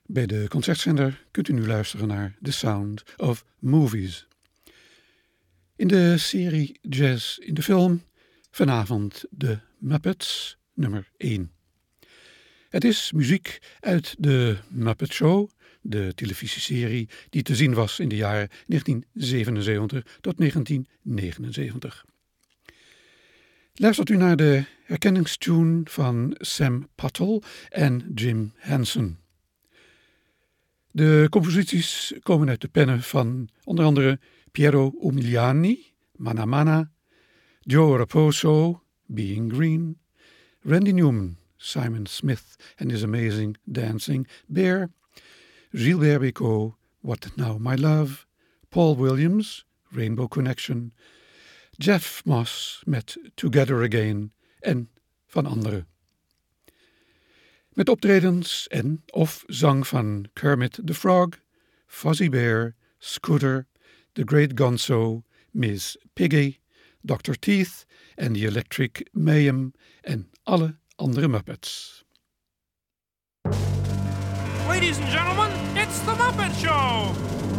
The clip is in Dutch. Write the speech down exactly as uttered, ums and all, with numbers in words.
Bij de Concertzender kunt u nu luisteren naar The Sound of Movies. In de serie Jazz in de Film vanavond de Muppets nummer één. Het is muziek uit de Muppet Show, de televisieserie die te zien was in de jaren negentien zevenenzeventig tot negentien negenenzeventig. Luistert u naar de herkenningstune van Sam Pattle en Jim Henson. De composities komen uit de pennen van onder andere Piero Umiliani, Mana Mana, Joe Raposo, Being Green, Randy Newman, Simon Smith and His Amazing Dancing Bear, Gilbert Bécaud, What Now My Love, Paul Williams, Rainbow Connection, Jeff Moss met Together Again en van anderen. Met optredens en of zang van Kermit the Frog, Fozzie Bear, Scooter, The Great Gonzo, Miss Piggy, doctor Teeth en The Electric Mayhem en alle andere Muppets. Ladies and gentlemen, it's the Muppet Show!